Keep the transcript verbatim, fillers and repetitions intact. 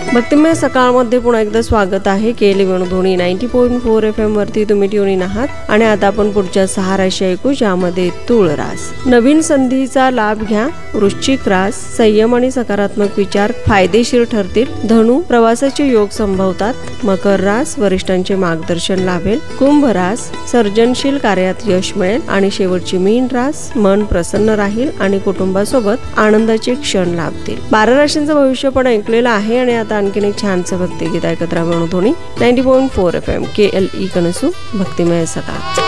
भक्तिमय सकाळमध्ये पुन्हा एकदा स्वागत आहे. केली Venudhwani ninety point four F M वरती तुम्ही ट्यून आहात आणि आता आपण पुढच्या सहा राशी ऐकू, ज्यामध्ये तुळ रास. नवीन संधीचा लाभ घ्या. वृश्चिक रास, संयम आणि सकारात्मक विचार फायदेशीर ठरतील. धनु, प्रवासाचे योग संभवतात. मकर रास, वरिष्ठांचे मार्गदर्शन लाभेल. कुंभ रास, सर्जनशील कार्यात यश मिळेल. आणि शेवटची मीन रास, मन प्रसन्न राहील आणि कुटुंबासोबत आनंदाचे क्षण लाभतील. बारा राशींचं भविष्य पण ऐकलेलं आहे आणि आता आणखीन एक छानसं भक्तिगीत ऐकत राहा. Venudhwani ninety point four F M, के एल ई कनसू, भक्तिमय सकाळ.